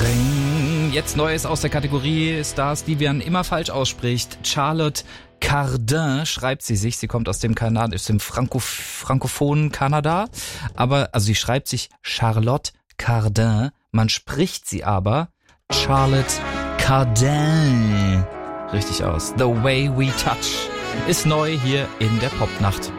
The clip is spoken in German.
Spring. Jetzt Neues aus der Kategorie Stars, die man immer falsch ausspricht. Charlotte Cardin schreibt sie sich. Sie kommt aus dem frankophonen Kanada. Aber, also sie schreibt sich Charlotte Cardin. Man spricht sie aber Charlotte Cardin richtig aus. The Way We Touch ist neu hier in der Popnacht.